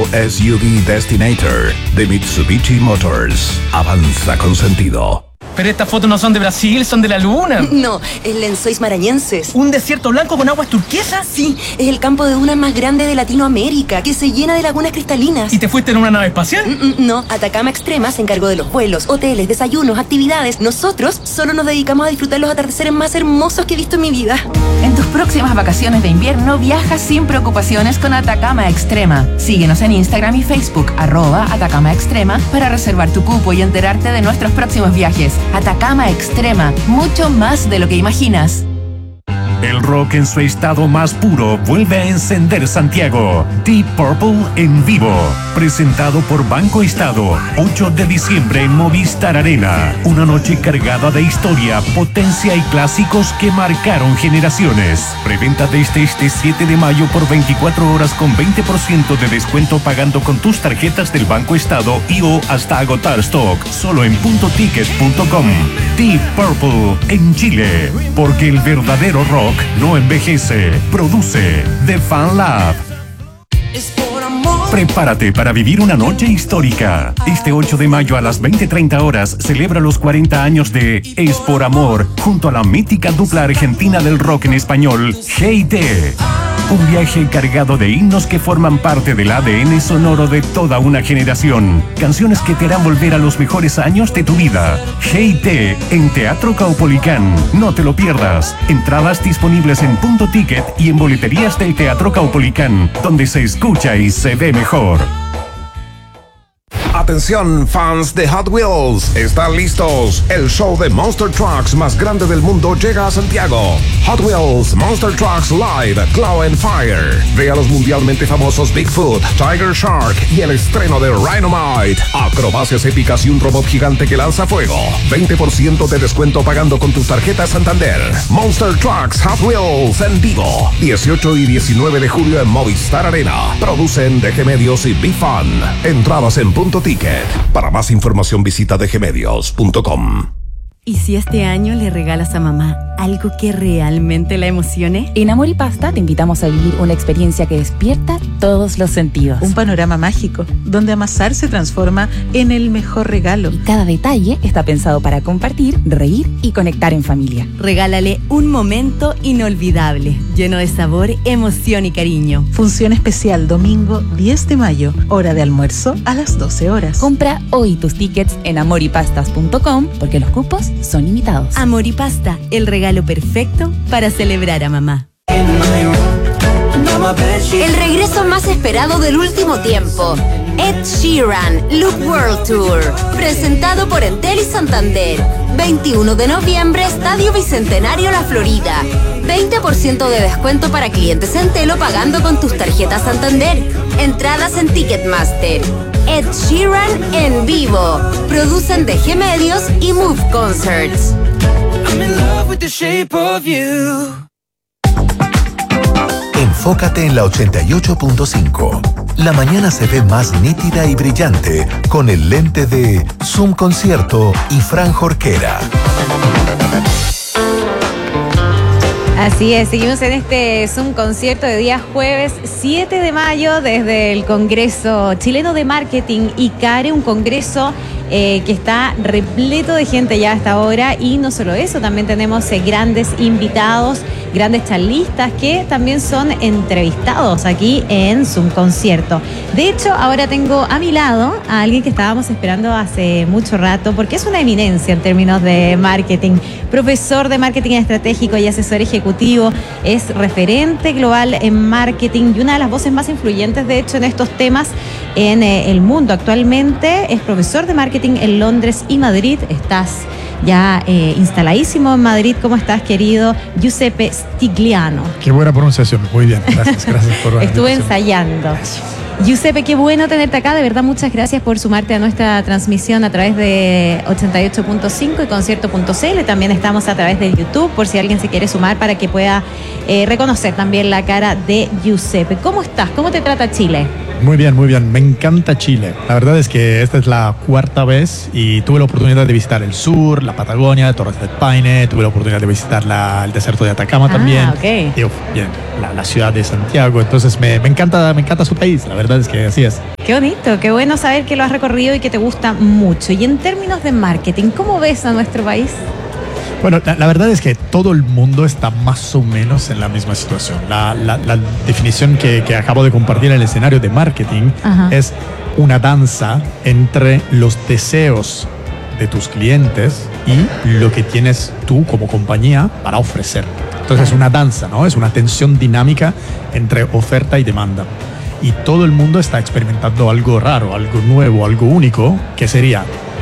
SUV Destinator de Mitsubishi Motors. Avanza con sentido. Pero estas fotos no son de Brasil, son de la luna. No, es Lençóis Maranhenses. ¿Un desierto blanco con aguas turquesas? Sí, es el campo de dunas más grande de Latinoamérica, que se llena de lagunas cristalinas. ¿Y te fuiste en una nave espacial? No, Atacama Extrema se encargó de los vuelos, hoteles, desayunos, actividades. Nosotros solo nos dedicamos a disfrutar los atardeceres más hermosos que he visto en mi vida. En tus próximas vacaciones de invierno, viaja sin preocupaciones con Atacama Extrema. Síguenos en Instagram y Facebook, @Atacama Extrema, para reservar tu cupo y enterarte de nuestros próximos viajes. Atacama Extrema, mucho más de lo que imaginas. El rock en su estado más puro vuelve a encender Santiago. Deep Purple en vivo. Presentado por Banco Estado. 8 de diciembre en Movistar Arena. Una noche cargada de historia, potencia y clásicos que marcaron generaciones. Preventa desde este 7 de mayo por 24 horas con 20% de descuento pagando con tus tarjetas del Banco Estado o hasta agotar stock. Solo en puntoticket.com. Deep Purple en Chile. Porque el verdadero rock no envejece, produce The Fan Lab. Prepárate para vivir una noche histórica. Este 8 de mayo a las 20:30 horas celebra los 40 años de Es por Amor junto a la mítica dupla argentina del rock en español, Hey!T. Un viaje cargado de himnos que forman parte del ADN sonoro de toda una generación. Canciones que te harán volver a los mejores años de tu vida. Hey!T en Teatro Caupolicán. No te lo pierdas. Entradas disponibles en Punto Ticket y en boleterías del Teatro Caupolicán, donde se escucha y se ve mejor. Atención, fans de Hot Wheels, ¿están listos? El show de Monster Trucks más grande del mundo llega a Santiago. Hot Wheels Monster Trucks Live Claw and Fire. Ve a los mundialmente famosos Bigfoot, Tiger Shark y el estreno de Rhinomite. Acrobacias épicas y un robot gigante que lanza fuego. 20% de descuento pagando con tus tarjetas Santander. Monster Trucks Hot Wheels en vivo. 18 y 19 de julio en Movistar Arena. Producen DG Medios y BeFun. Entradas en Punto Ticket. Para más información visita dgmedios.com. ¿Y si este año le regalas a mamá algo que realmente la emocione? En Amor y Pasta te invitamos a vivir una experiencia que despierta todos los sentidos. Un panorama mágico, donde amasar se transforma en el mejor regalo. Y cada detalle está pensado para compartir, reír y conectar en familia. Regálale un momento inolvidable, lleno de sabor, emoción y cariño. Función especial domingo 10 de mayo, hora de almuerzo a las 12 horas. Compra hoy tus tickets en amorypastas.com porque los cupos son limitados. Amor y Pasta, el regalo perfecto para celebrar a mamá. El regreso más esperado del último tiempo. Ed Sheeran, Loop World Tour. Presentado por Entel y Santander. 21 de noviembre, Estadio Bicentenario La Florida. 20% de descuento para clientes Entelo pagando con tus tarjetas Santander. Entradas en Ticketmaster. Ed Sheeran en vivo. Producen DG Medios y Move Concerts. I'm in love with the shape of you. Enfócate en la 88.5. La mañana se ve más nítida y brillante con el lente de Zoom Concierto y Fran Jorquera. Así es, seguimos en este Zoom Concierto de día jueves 7 de mayo desde el Congreso Chileno de Marketing ICARE, un congreso que está repleto de gente ya hasta ahora, y no solo eso, también tenemos grandes invitados, grandes charlistas que también son entrevistados aquí en Zoom Concierto. De hecho, ahora tengo a mi lado a alguien que estábamos esperando hace mucho rato, porque es una eminencia en términos de marketing, profesor de marketing estratégico y asesor ejecutivo, es referente global en marketing y una de las voces más influyentes, de hecho, en estos temas en el mundo. Actualmente es profesor de marketing en Londres y Madrid. Estás ya instaladísimo en Madrid. ¿Cómo estás, querido Giuseppe Stigliano? Qué buena pronunciación, muy bien, gracias por la Estuve ensayando. Giuseppe, qué bueno tenerte acá, de verdad muchas gracias por sumarte a nuestra transmisión a través de 88.5 y concierto.cl, también estamos a través de YouTube, por si alguien se quiere sumar para que pueda reconocer también la cara de Giuseppe. ¿Cómo estás? ¿Cómo te trata Chile? Muy bien, muy bien. Me encanta Chile. La verdad es que esta es la 4ª vez y tuve la oportunidad de visitar el sur, la Patagonia, Torres del Paine, tuve la oportunidad de visitar el desierto de Atacama también. Okay. Y, bien, la ciudad de Santiago. Entonces me encanta su país. La verdad es que así es. Qué bonito, qué bueno saber que lo has recorrido y que te gusta mucho. Y en términos de marketing, ¿cómo ves a nuestro país? Bueno, la verdad es que todo el mundo está más o menos en la misma situación. La definición que acabo de compartir en el escenario de marketing es una danza entre los deseos de tus clientes y lo que tienes tú como compañía para ofrecer. Entonces es una danza, ¿no? Es una tensión dinámica entre oferta y demanda. Y todo el mundo está experimentando algo raro, algo nuevo, algo único, que sería...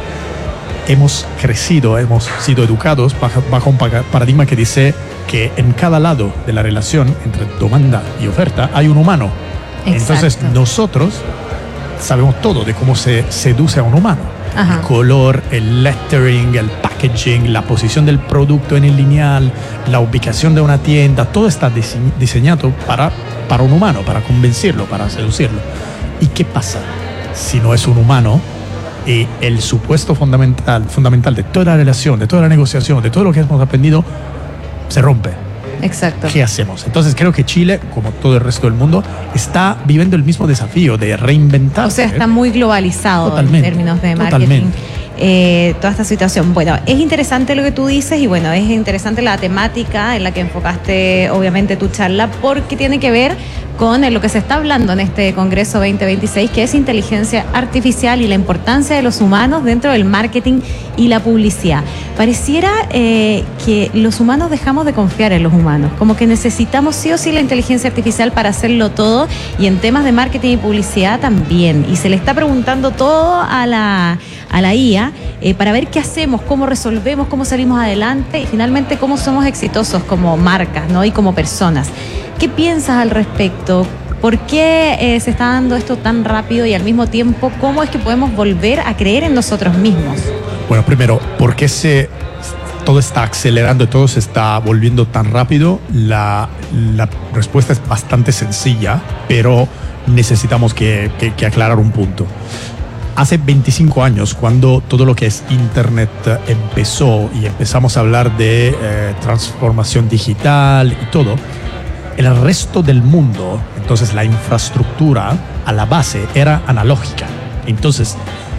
Hemos crecido, hemos sido educados bajo un paradigma que dice que en cada lado de la relación entre demanda y oferta hay un humano. Exacto. Entonces nosotros sabemos todo de cómo se seduce a un humano. El color, el lettering, el packaging, la posición del producto en el lineal, la ubicación de una tienda, todo está diseñado para un humano, para convencerlo, para seducirlo. ¿Y qué pasa si no es un humano? Y el supuesto fundamental de toda la relación, de toda la negociación, de todo lo que hemos aprendido, se rompe. Exacto. ¿Qué hacemos? Entonces creo que Chile, como todo el resto del mundo, está viviendo el mismo desafío de reinventarse. O sea, está muy globalizado en términos de marketing. Toda esta situación. Bueno, es interesante lo que tú dices y bueno, es interesante la temática en la que enfocaste obviamente tu charla porque tiene que ver con lo que se está hablando en este Congreso 2026, que es inteligencia artificial y la importancia de los humanos dentro del marketing y la publicidad. Pareciera que los humanos dejamos de confiar en los humanos, como que necesitamos sí o sí la inteligencia artificial para hacerlo todo y en temas de marketing y publicidad también. Y se le está preguntando todo a la IA para ver qué hacemos, cómo resolvemos, cómo salimos adelante y finalmente cómo somos exitosos como marcas, ¿no? Y como personas. ¿Qué piensas al respecto? ¿Por qué se está dando esto tan rápido y al mismo tiempo cómo es que podemos volver a creer en nosotros mismos? Bueno, primero, ¿por qué todo está acelerando y todo se está volviendo tan rápido? La respuesta es bastante sencilla, pero necesitamos que aclarar un punto. Hace 25 años, cuando todo lo que es Internet empezó y empezamos a hablar de transformación digital y todo, el resto del mundo, entonces la infraestructura a la base era analógica. Entonces,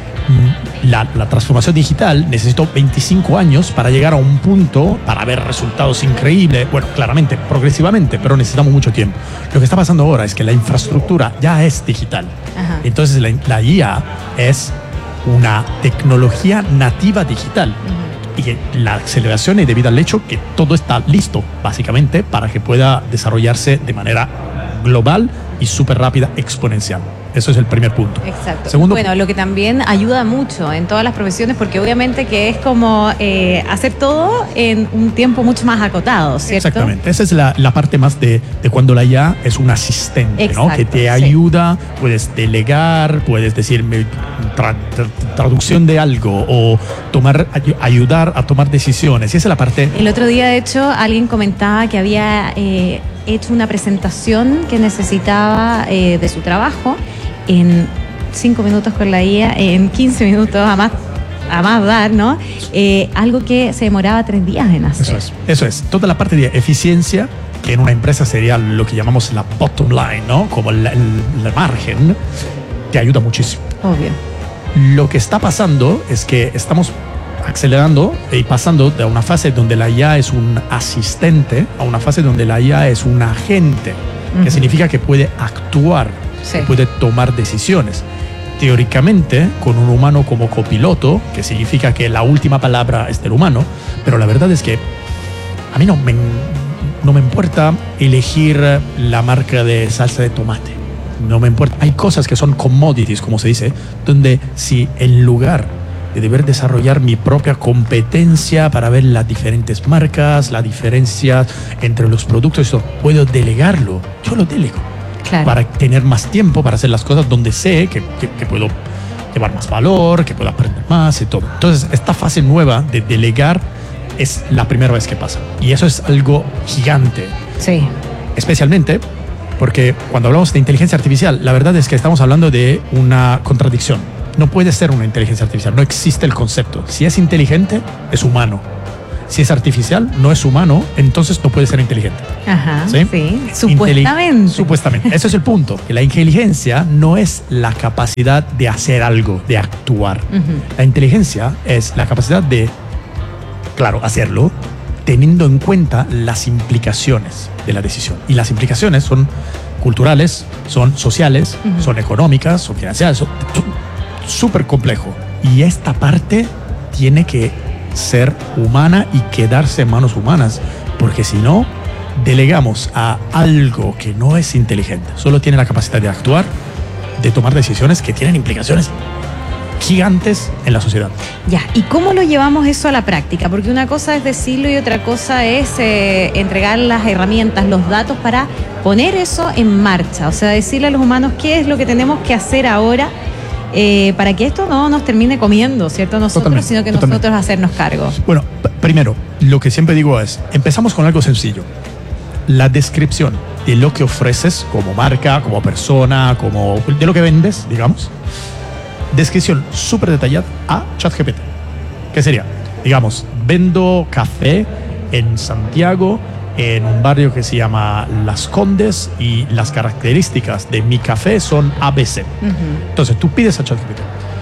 la transformación digital necesitó 25 años para llegar a un punto, para ver resultados increíbles. Bueno, claramente, progresivamente, pero necesitamos mucho tiempo. Lo que está pasando ahora es que la infraestructura ya es digital. Entonces, la IA es una tecnología nativa digital. Y la aceleración es debida al hecho que todo está listo, básicamente, para que pueda desarrollarse de manera global y súper rápida, exponencial. Eso es el primer punto. Exacto. Segundo, bueno, lo que también ayuda mucho en todas las profesiones, porque obviamente que es como hacer todo en un tiempo mucho más acotado, ¿cierto? Exactamente. Esa es la parte más de cuando la IA es un asistente, exacto, ¿no? Que te ayuda, puedes delegar, puedes decirme traducción de algo o ayudar a tomar decisiones. Y esa es la parte... El otro día, de hecho, alguien comentaba que había hecho una presentación que necesitaba de su trabajo en 5 minutos con la IA, en 15 minutos a más dar, ¿no? Algo que se demoraba 3 días en hacer. Eso es. Toda la parte de eficiencia, que en una empresa sería lo que llamamos la bottom line, ¿no? Como el margen, te ayuda muchísimo. Obvio. Lo que está pasando es que estamos acelerando y pasando de una fase donde la IA es un asistente a una fase donde la IA es un agente, que significa que puede actuar, que puede tomar decisiones. Teóricamente, con un humano como copiloto, que significa que la última palabra es del humano, pero la verdad es que a mí no me importa elegir la marca de salsa de tomate. No me importa. Hay cosas que son commodities, como se dice, donde si en lugar de deber desarrollar mi propia competencia para ver las diferentes marcas, la diferencia entre los productos, eso, puedo delegarlo. Yo lo delego. Claro. Para tener más tiempo para hacer las cosas donde sé que puedo llevar más valor, que puedo aprender más y todo. Entonces, esta fase nueva de delegar es la primera vez que pasa. Y eso es algo gigante. Sí. Especialmente porque cuando hablamos de inteligencia artificial, la verdad es que estamos hablando de una contradicción. No puede ser una inteligencia artificial, no existe el concepto. Si es inteligente, es humano. Si es artificial, no es humano, entonces no puede ser inteligente. Ajá, ¿Sí? Supuestamente. Supuestamente. Ese es el punto. Que la inteligencia no es la capacidad de hacer algo, de actuar. La inteligencia es la capacidad de, claro, hacerlo, teniendo en cuenta las implicaciones de la decisión. Y las implicaciones son culturales, son sociales, son económicas, son financieras, son súper complejo. Y esta parte tiene que ser humana y quedarse en manos humanas, porque si no, delegamos a algo que no es inteligente, solo tiene la capacidad de actuar, de tomar decisiones que tienen implicaciones gigantes en la sociedad. Ya, ¿y cómo lo llevamos eso a la práctica? Porque una cosa es decirlo y otra cosa es entregar las herramientas, los datos para poner eso en marcha. O sea, decirle a los humanos qué es lo que tenemos que hacer ahora para que esto no nos termine comiendo, ¿cierto? Nosotros, sino que nosotros hacernos cargo. Bueno, primero, lo que siempre digo es, empezamos con algo sencillo. La descripción de lo que ofreces como marca, como persona, como de lo que vendes, digamos. Descripción súper detallada a ChatGPT. ¿Qué sería? Digamos, vendo café en Santiago, en un barrio que se llama Las Condes, y las características de mi café son ABC. Entonces tú pides a ChatGPT,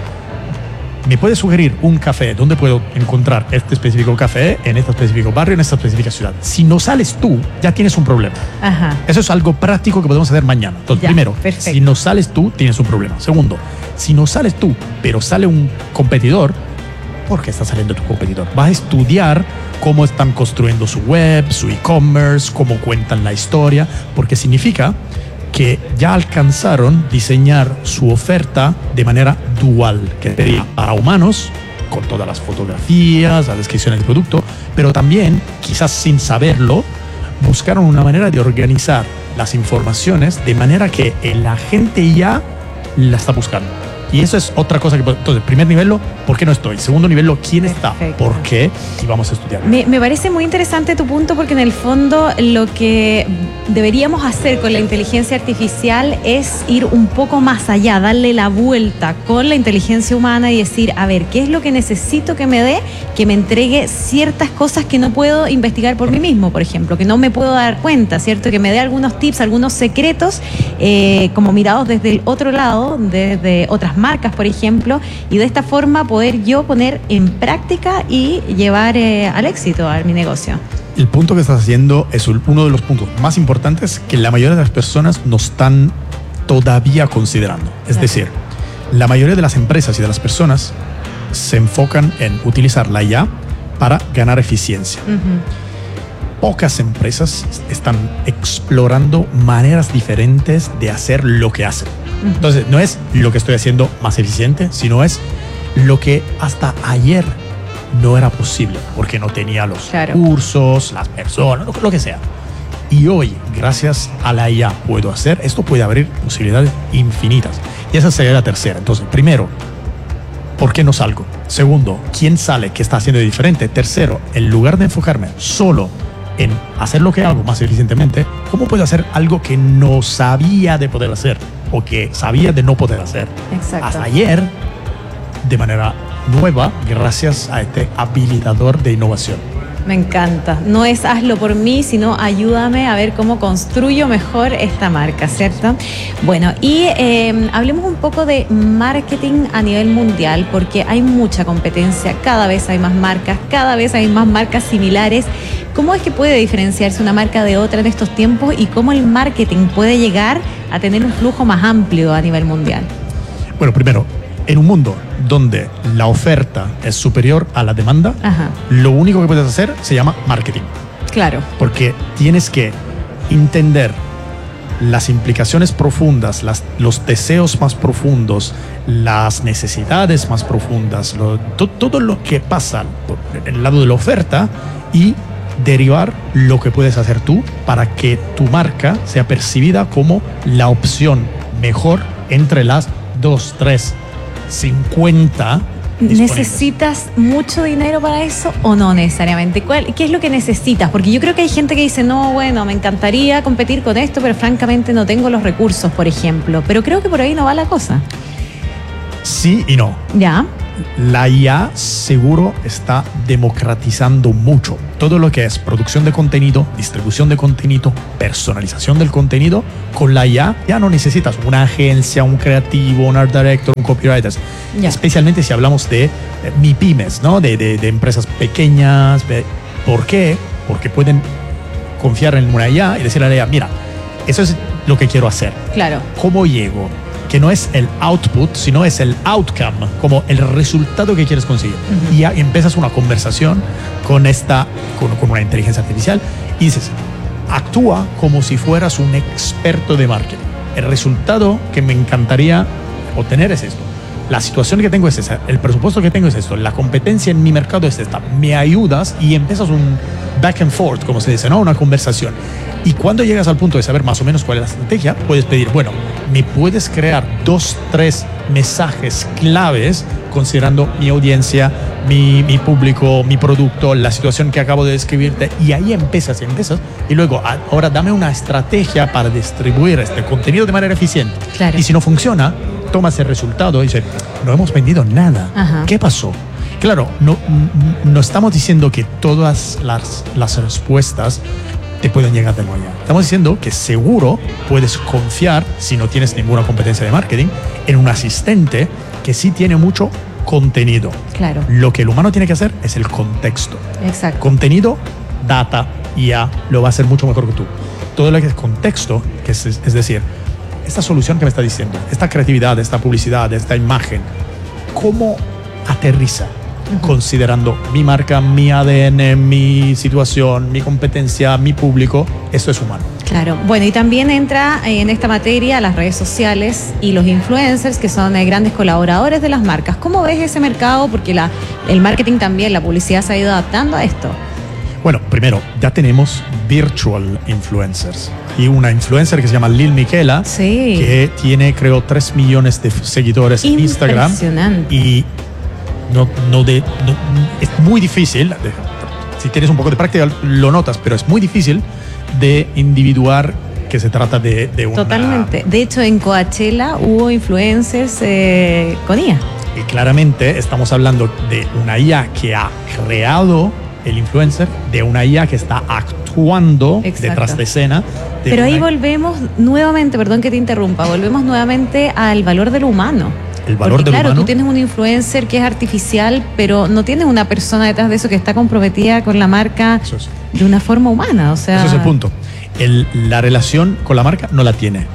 ¿me puedes sugerir un café? ¿Dónde puedo encontrar este específico café, en este específico barrio, en esta específica ciudad? Si no sales tú, ya tienes un problema. Ajá. Eso es algo práctico que podemos hacer mañana. Entonces, Ya, primero, perfecto. si no sales tú, tienes un problema. Segundo, si no sales tú, pero sale un competidor, ¿por qué está saliendo tu competidor? Vas a estudiar cómo están construyendo su web, su e-commerce, cómo cuentan la historia, porque significa que ya alcanzaron diseñar su oferta de manera dual, que sería para humanos, con todas las fotografías, las descripciones del producto, pero también, quizás sin saberlo, buscaron una manera de organizar las informaciones de manera que la gente ya la está buscando. Y eso es otra cosa que... Entonces, primer nivel, ¿por qué no estoy? Segundo nivel, ¿quién está? ¿Por qué? Y vamos a estudiar. Me parece muy interesante tu punto, porque en el fondo lo que deberíamos hacer con la inteligencia artificial es ir un poco más allá, darle la vuelta con la inteligencia humana y decir, a ver, ¿qué es lo que necesito que me dé? Que me entregue ciertas cosas que no puedo investigar por mí mismo, por ejemplo, que no me puedo dar cuenta, ¿cierto? Que me dé algunos tips, algunos secretos, como mirados desde el otro lado, desde otras marcas, por ejemplo, y de esta forma poder yo poner en práctica y llevar al éxito a mi negocio. El punto que estás haciendo es uno de los puntos más importantes que la mayoría de las personas no están todavía considerando. Es decir, la mayoría de las empresas y de las personas se enfocan en utilizar la IA para ganar eficiencia. Pocas empresas están explorando maneras diferentes de hacer lo que hacen. Entonces, no es lo que estoy haciendo más eficiente, sino es lo que hasta ayer no era posible, porque no tenía los recursos, las personas, lo que sea. Y hoy, gracias a la IA, puedo hacer, esto puede abrir posibilidades infinitas. Y esa sería la tercera. Entonces, primero, ¿por qué no salgo? Segundo, ¿quién sale? ¿Qué está haciendo de diferente? Tercero, en lugar de enfocarme solo en hacer lo que hago más eficientemente, ¿cómo puedo hacer algo que no sabía de poder hacer o que sabía de no poder hacer? Exacto. Hasta ayer, de manera nueva, gracias a este habilitador de innovación. Me encanta. No es hazlo por mí, sino ayúdame a ver cómo construyo mejor esta marca, ¿cierto? Bueno, y hablemos un poco de marketing a nivel mundial, porque hay mucha competencia, cada vez hay más marcas similares. ¿Cómo es que puede diferenciarse una marca de otra en estos tiempos y cómo el marketing puede llegar a tener un flujo más amplio a nivel mundial? Bueno, primero, en un mundo donde la oferta es superior a la demanda, lo único que puedes hacer se llama marketing. Claro. Porque tienes que entender las implicaciones profundas, los deseos más profundos, las necesidades más profundas, todo lo que pasa en el lado de la oferta y derivar lo que puedes hacer tú para que tu marca sea percibida como la opción mejor entre las 2, 3, 50 disponibles. ¿Necesitas mucho dinero para eso o no necesariamente? ¿Qué es lo que necesitas? Porque yo creo que hay gente que dice, no, bueno, me encantaría competir con esto, pero francamente no tengo los recursos, por ejemplo. Pero creo que por ahí no va la cosa. Sí y no. Ya. La IA seguro está democratizando mucho todo lo que es producción de contenido, distribución de contenido, personalización del contenido. Con la IA ya no necesitas una agencia, un creativo, un art director, un copywriter. Ya. Especialmente si hablamos de MIPYMES, ¿no? de empresas pequeñas. ¿Por qué? Porque pueden confiar en una IA y decirle a la IA, mira, eso es lo que quiero hacer. Claro. ¿Cómo llego? Que no es el output, sino es el outcome, como el resultado que quieres conseguir. Y ya empiezas una conversación con una inteligencia artificial y dices, actúa como si fueras un experto de marketing. El resultado que me encantaría obtener es esto. La situación que tengo es esa, el presupuesto que tengo es esto, la competencia en mi mercado es esta. Me ayudas y empiezas un back and forth, como se dice, ¿no? Una conversación. Y cuando llegas al punto de saber más o menos cuál es la estrategia, puedes pedir, bueno, ¿me puedes crear 2, 3 mensajes claves considerando mi audiencia, mi público, mi producto, la situación que acabo de describirte? Y ahí empiezas. Y luego, ahora dame una estrategia para distribuir este contenido de manera eficiente. Claro. Y si no funciona, tomas el resultado y dices, no hemos vendido nada. Ajá. ¿Qué pasó? Claro, no estamos diciendo que todas las respuestas te pueden llegar de nuevo. Estamos diciendo que seguro puedes confiar, si no tienes ninguna competencia de marketing, en un asistente que sí tiene mucho contenido. Claro. Lo que el humano tiene que hacer es el contexto. Exacto. Contenido, data, IA lo va a hacer mucho mejor que tú. Todo lo que es contexto, que es decir, esta solución que me está diciendo, esta creatividad, esta publicidad, esta imagen, ¿cómo aterriza? Considerando mi marca, mi ADN, mi situación, mi competencia, mi público, esto es humano. Claro. Bueno, y también entra en esta materia las redes sociales y los influencers, que son grandes colaboradores de las marcas. ¿Cómo ves ese mercado? Porque el marketing también, la publicidad se ha ido adaptando a esto. Bueno, primero, ya tenemos virtual influencers. Y una influencer que se llama Lil Miquela, que tiene, creo, 3 millones de seguidores en Instagram. Impresionante. Y es muy difícil, si tienes un poco de práctica lo notas, pero es muy difícil de individuar que se trata de una... Totalmente. De hecho, en Coachella hubo influencers con IA. Y claramente estamos hablando de una IA que ha creado el influencer, de una IA que está actuando detrás de escena. Pero ahí volvemos nuevamente, perdón que te interrumpa, volvemos nuevamente al valor del humano. El valor Porque, del claro, humano. tú tienes un influencer que es artificial, pero no tienes una persona detrás de eso que está comprometida con la marca de una forma humana. O sea, eso es el punto. La relación con la marca no la tiene.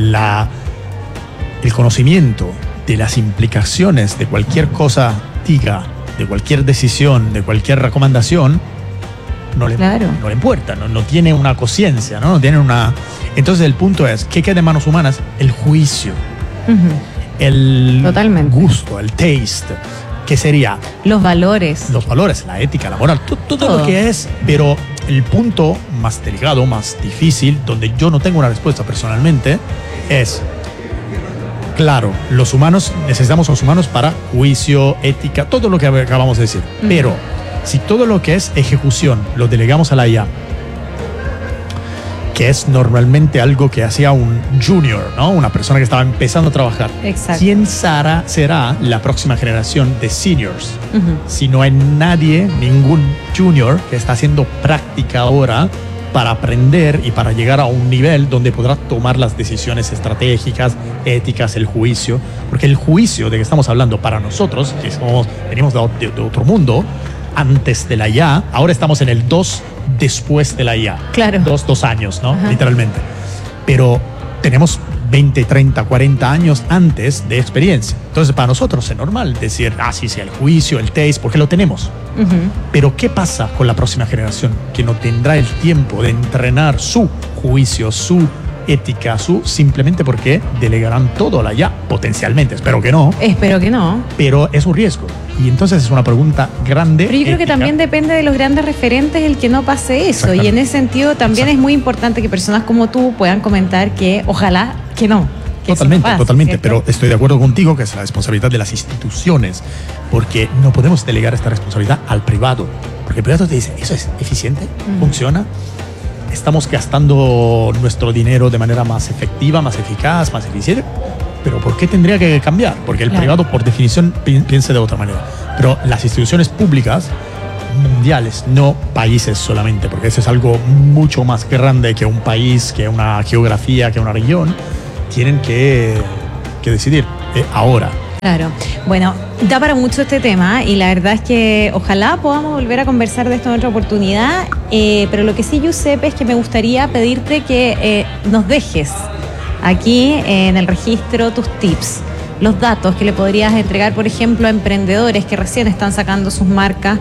El conocimiento de las implicaciones de cualquier cosa diga, de cualquier decisión, de cualquier recomendación, no le importa, no tiene una conciencia, ¿no? Tiene una... Entonces el punto es, ¿qué queda en manos humanas? El juicio. El gusto, el taste, que sería los valores, la ética, la moral, todo lo que es, pero el punto más delicado, más difícil, donde yo no tengo una respuesta personalmente, es, claro, los humanos, necesitamos a los humanos para juicio, ética, todo lo que acabamos de decir, pero si todo lo que es ejecución lo delegamos a la IA, que es normalmente algo que hacía un junior, ¿no? Una persona que estaba empezando a trabajar. Exacto. ¿Quién será la próxima generación de seniors? Si no hay nadie, ningún junior que está haciendo práctica ahora para aprender y para llegar a un nivel donde podrá tomar las decisiones estratégicas, éticas, el juicio. Porque el juicio de que estamos hablando para nosotros, que venimos de otro mundo, antes de la IA, ahora estamos en el 2 después de la IA. Claro. 2 años, ¿no? Literalmente. Pero tenemos 20, 30, 40 años antes de experiencia. Entonces, para nosotros es normal decir, sí, el juicio, el taste, porque lo tenemos. Pero, ¿qué pasa con la próxima generación? Que no tendrá el tiempo de entrenar su juicio, su ética, simplemente porque delegarán todo a la IA, potencialmente. Espero que no. Pero es un riesgo. Y entonces es una pregunta grande. Pero yo creo que también depende de los grandes referentes el que no pase eso. Y en ese sentido también es muy importante que personas como tú puedan comentar que ojalá que no Totalmente, pero estoy de acuerdo contigo que es la responsabilidad de las instituciones, porque no podemos delegar esta responsabilidad al privado, porque el privado te dice, ¿eso es eficiente? ¿Funciona? ¿Estamos gastando nuestro dinero de manera más efectiva, más eficaz, más eficiente? Pero ¿por qué tendría que cambiar? Porque el privado, por definición, piensa de otra manera. Pero las instituciones públicas mundiales, no países solamente, porque eso es algo mucho más grande que un país, que una geografía, que una región, tienen que decidir ahora. Claro. Bueno, da para mucho este tema y la verdad es que ojalá podamos volver a conversar de esto en otra oportunidad, pero lo que sí, Giuseppe, es que me gustaría pedirte que nos dejes aquí en el registro tus tips, los datos que le podrías entregar, por ejemplo, a emprendedores que recién están sacando sus marcas.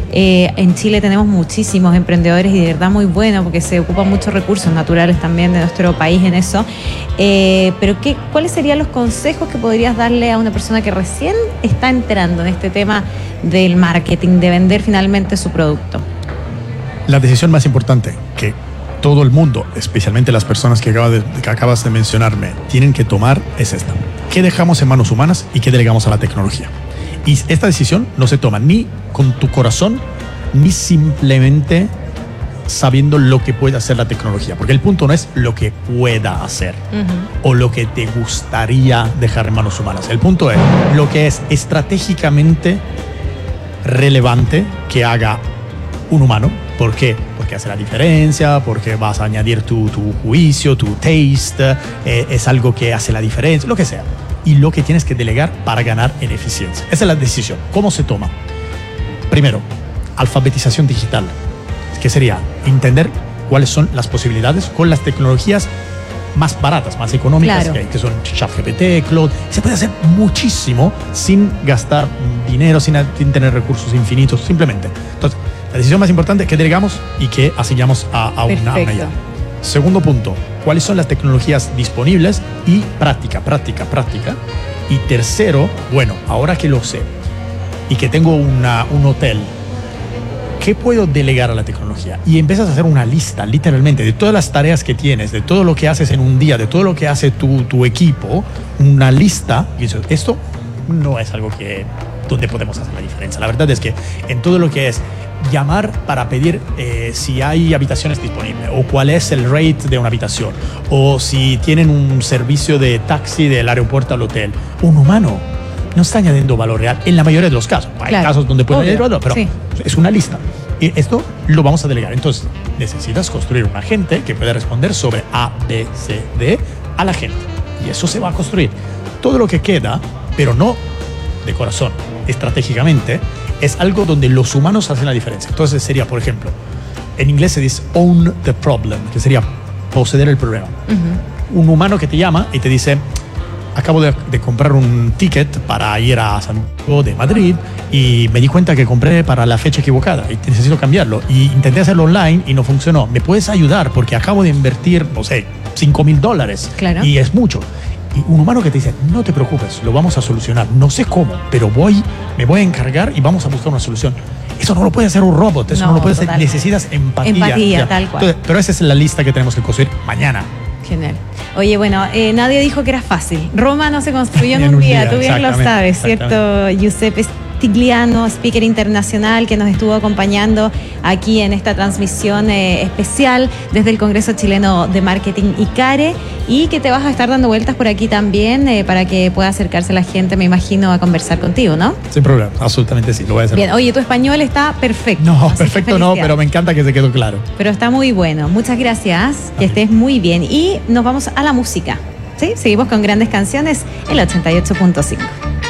En Chile tenemos muchísimos emprendedores y de verdad muy buenos porque se ocupan muchos recursos naturales también de nuestro país en eso. Pero ¿cuáles serían los consejos que podrías darle a una persona que recién está entrando en este tema del marketing, de vender finalmente su producto? La decisión más importante que todo el mundo, especialmente las personas que acabas de mencionarme, tienen que tomar es esta. ¿Qué dejamos en manos humanas y qué delegamos a la tecnología? Y esta decisión no se toma ni con tu corazón, ni simplemente sabiendo lo que puede hacer la tecnología. Porque el punto no es lo que pueda hacer o lo que te gustaría dejar en manos humanas. El punto es lo que es estratégicamente relevante que haga un humano. ¿Por qué? Porque hace la diferencia, porque vas a añadir tu juicio, tu taste, es algo que hace la diferencia, lo que sea. Y lo que tienes que delegar para ganar en eficiencia. Esa es la decisión. ¿Cómo se toma? Primero, alfabetización digital. ¿Qué sería? Entender cuáles son las posibilidades con las tecnologías más baratas, más económicas, que son ChatGPT, Claude. Se puede hacer muchísimo sin gastar dinero, sin tener recursos infinitos, simplemente. Entonces, la decisión más importante es que delegamos y que asignamos a una IA. Segundo punto, ¿cuáles son las tecnologías disponibles? Y práctica. Y tercero, bueno, ahora que lo sé y que tengo un hotel, ¿qué puedo delegar a la tecnología? Y empiezas a hacer una lista, literalmente, de todas las tareas que tienes, de todo lo que haces en un día, de todo lo que hace tu equipo, una lista. Y dices, esto no es algo donde podemos hacer la diferencia. La verdad es que en todo lo que es llamar para pedir si hay habitaciones disponibles o cuál es el rate de una habitación o si tienen un servicio de taxi del aeropuerto al hotel, un humano no está añadiendo valor real en la mayoría de los casos. Hay casos donde puede añadir valor, pero es una lista. Y esto lo vamos a delegar. Entonces, necesitas construir un agente que pueda responder sobre A, B, C, D a la gente. Y eso se va a construir. Todo lo que queda, pero no de corazón, estratégicamente, es algo donde los humanos hacen la diferencia. Entonces sería, por ejemplo, en inglés se dice own the problem, que sería poseer el problema. Un humano que te llama y te dice, acabo de comprar un ticket para ir a Santiago de Madrid y me di cuenta que compré para la fecha equivocada y necesito cambiarlo. Y intenté hacerlo online y no funcionó. ¿Me puedes ayudar? Porque acabo de invertir, no sé, $5,000. Claro. Y es mucho. Y un humano que te dice, no te preocupes, lo vamos a solucionar. No sé cómo, pero me voy a encargar y vamos a buscar una solución. Eso no lo puede hacer un robot, eso no lo puede hacer. Necesitas empatía. Empatía, tal cual. Entonces, pero esa es la lista que tenemos que construir mañana. Genial. Oye, bueno, nadie dijo que era fácil. Roma no se construyó en un día, tú bien lo sabes, ¿cierto? Giuseppe Stigliano, speaker internacional que nos estuvo acompañando aquí en esta transmisión especial desde el Congreso Chileno de Marketing ICARE, y que te vas a estar dando vueltas por aquí también para que pueda acercarse la gente, me imagino, a conversar contigo, ¿no? Sin problema, absolutamente sí, lo voy a hacer. Bien, oye, tu español está perfecto. No, perfecto no, pero me encanta que se quedó claro. Pero está muy bueno, muchas gracias, que estés muy bien. Y nos vamos a la música, ¿sí? Seguimos con grandes canciones, el 88.5.